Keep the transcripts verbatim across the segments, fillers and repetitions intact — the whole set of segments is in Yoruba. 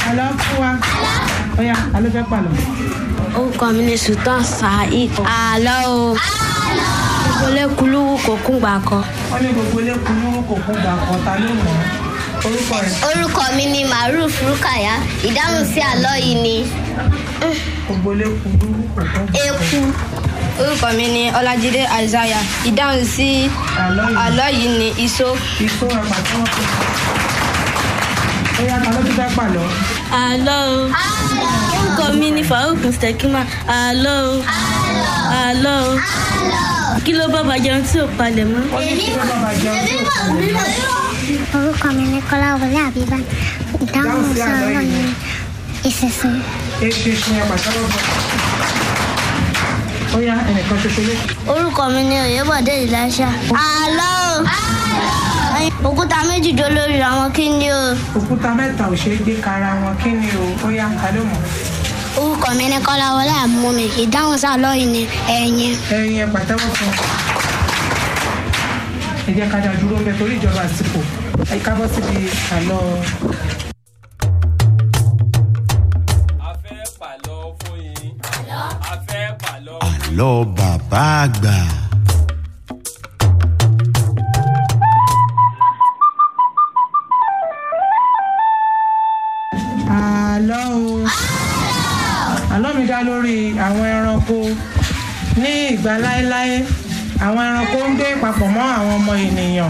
àlọ́ fún wa. Ó yá, àlọ́ fẹ́ pàlọ́. Orúkọ mi ni Sultan Saheed. Àlọ́ o. Gbogbo lékulú kò kún gbà kan. Wọ́n ní gbogbo lékulú kò kún gbà kan, ta ló mọ̀ ọ́? Orúkọ rẹ̀. Orúkọ mi ni Maruf Rukaya. Ìdáhùn sí àlọ́ yìí ni gbogbo lékulú kò kún gbà kan. eku. Orúkọ mi ni Ọlájídé Isaiah. Ìdáhùn sí àlọ́ yìí ni iṣó. Iṣó ẹ̀pà tí wọ́n fi. Ó yá, ta ló tún fẹ́ pàlọ́? Àlọ́ o. Orúkọ mi ni Farouk Mustekima. Àlọ́ o. Àlọ́ o. Kí ló bá bàjẹ́ tí ò palẹ̀ mọ́? Wọ́n ní kí ló bá bàjẹ́ tí ò palẹ̀ mọ́? Orúkọ mi ni Kọ́láwọlé Àbíbá. Ìdáhùn sí àlọ́ yìí ni ìṣinṣin. Eṣinṣin ẹ̀pà tí wọ́n fi. Ó yá, ẹnìkan ṣoṣo lé. Orúkọ mi ni Oyèbọ̀dé Ìláṣà. Àlọ́ o. Òkúta méjì jó lórí àwọn kí ni o? Òkúta mẹ́ta ò ṣeé gbé kara wọn, kí ni o? Ó yá, ta ló mọ̀? Orúkọ mi ni Kọ́láwọlé Àmúmi. Ìdáhùn sí àlọ́ yìí ni ẹyin. Ẹyin ẹ̀pà tẹ́wọ́ fún un. Ẹ jẹ́ ká dá dúró mẹ́ torí ìjọba àsìkò. Ẹ kábọ́ síbi àlọ́. A fẹ́ pàlọ́ fún yín. A fẹ́ pàlọ́ fún yín. Àlọ́ bàbá àgbà. Àlọ́ o. Àlọ́ mi dá lórí àwọn ẹranko. Ní ìgbà láéláé, àwọn ẹranko ń gbé papọ̀ mọ́ àwọn ọmọ ènìyàn.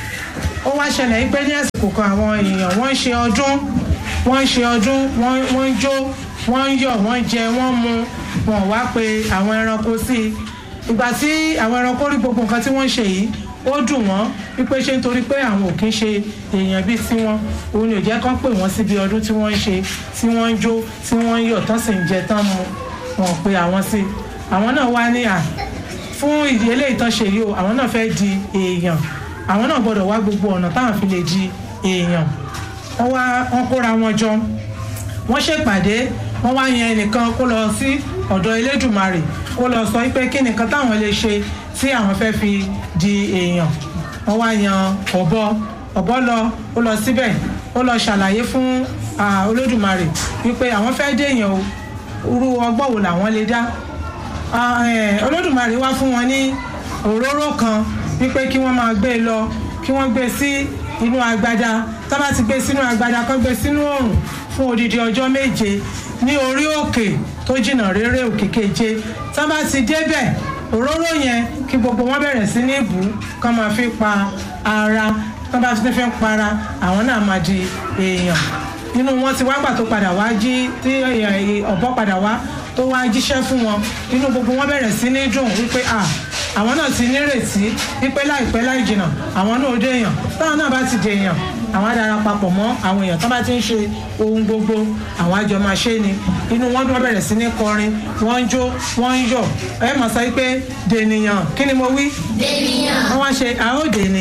Ó wá ṣẹlẹ̀ pé ní àsìkò kan àwọn èèyàn wọ́n ń ṣe ọdún wọ́n ń ṣe ọdún wọ́n ń jó wọ́n ń yọ̀ wọ́n jẹ wọ́n mu wọ́n wá pe àwọn ẹranko sí i. Ìgbà tí àwọn ẹranko rí gbogbo nǹkan tí wọ́n ń ṣe yìí ó dùn wọ́n wípé ṣé nítorí pé àwọn ò kí ń ṣe èèyàn bíi tiwọn òun ni ò jẹ́ kán pè wọ́n síbi ọdún tí wọ́n ń ṣe tí wọ́n ń jó tí wọ́n ń yọ̀ tán sì ń jẹ tán mu wọ́n pe àwọn sí i. Àwọn náà wá ní à fún ìdílé ìtànṣe yìí o àwọn náà fẹ́ di èèyàn àwọn náà gbọ́dọ̀ wá gbogbo ọ̀nà táwọn fi lè di èèyàn. Wọ́n wá wọ́n kóra wọn jọ wọ́n ṣèpàdé wọ́n wá yan ẹnìkan kó lọ sí ọ̀dọ̀ Elédùmarè kó lọ sọ pé kí nìkan táwọn lè ṣe tí àwọn fẹ́ fi di èèyàn. Wọ́n wá yan ọ̀bọ ọ̀bọ lọ ó lọ síbẹ̀ ó lọ ṣàlàyé fún Olódùmarè wípé àwọn fẹ́ dé èèyàn o irú ọgbọ́n wo làwọn lè dá. Olódùmarè wá fún wọn ní òróró kan wípé kí wọ́n máa gbé e lọ kí wọ́n gbé sí inú agbada tá bá ti gbé sínú agbada kan gbé sínú oòrùn fún odidi ọjọ́ méje ní orí òkè tó jìnnà réré òkè keje tá bá ti débẹ̀ òróró yẹn kí gbogbo wọn bẹ̀rẹ̀ sí ní bù kán máa fi pa ara tá bá ti fi para àwọn náà máa di èèyàn. Nínú wọn ti wá gbà tó padà wá jí tí ọ̀bọ padà wá tó wá jíṣẹ́ fún wọn inú gbogbo wọn bẹ̀rẹ̀ sí ní dùn wípé à àwọn náà ti nírètí wípé láìpẹ́ láì jìnnà àwọn náà ó dé èèyàn táwọn náà bá ti dé èèyàn àwọn á dara papọ̀ mọ́ àwọn èèyàn tó bá ti ń ṣe ohun gbogbo àwọn àjọ máa ṣe ni inú wọn dún wọn bẹ̀rẹ̀ sí ní kọrin wọ́n ń jó wọ́n ń yọ̀ ẹ mọ̀ sọ pé dènìyàn kí ni mo wí? Dènìyàn. Wọ́n wá ṣe àó dènìyàn.